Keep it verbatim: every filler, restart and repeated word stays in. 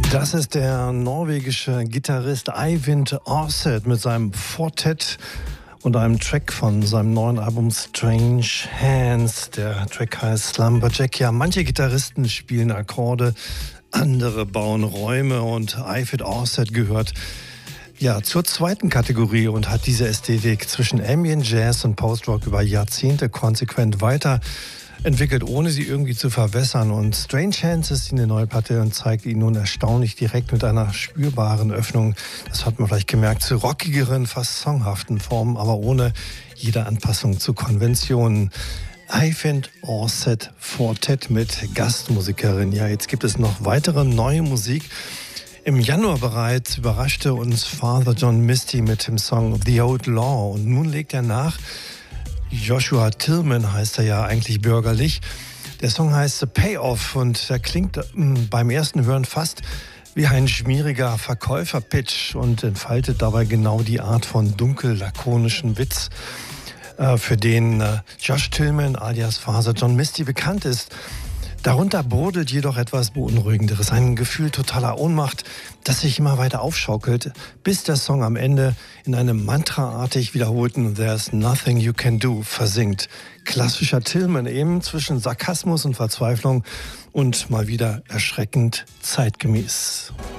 Das ist der norwegische Gitarrist Eyvind Aarseth mit seinem Quartett und einem Track von seinem neuen Album Strange Hands. Der Track heißt Slumberjack. Ja, manche Gitarristen spielen Akkorde, andere bauen Räume und Eyvind Aarseth gehört ja zur zweiten Kategorie und hat diese Ästhetik zwischen Ambient Jazz und Post-Rock über Jahrzehnte konsequent weiter entwickelt, ohne sie irgendwie zu verwässern. Und Strange Hands ist eine neue Platte und zeigt ihn nun erstaunlich direkt mit einer spürbaren Öffnung. Das hat man vielleicht gemerkt, zu rockigeren, fast songhaften Formen, aber ohne jede Anpassung zu Konventionen. Eyvind Aarseth Quartett mit Gastmusikerin. Ja, jetzt gibt es noch weitere neue Musik. Im Januar bereits überraschte uns Father John Misty mit dem Song The Old Law und nun legt er nach. Joshua Tillman heißt er ja eigentlich bürgerlich. Der Song heißt The Payoff und der klingt beim ersten Hören fast wie ein schmieriger Verkäuferpitch und entfaltet dabei genau die Art von dunkel-lakonischen Witz, für den Josh Tillman alias Father John Misty bekannt ist. Darunter brodelt jedoch etwas Beunruhigenderes, ein Gefühl totaler Ohnmacht, das sich immer weiter aufschaukelt, bis der Song am Ende in einem mantraartig wiederholten There's Nothing You Can Do versinkt. Klassischer Tillman eben zwischen Sarkasmus und Verzweiflung und mal wieder erschreckend zeitgemäß.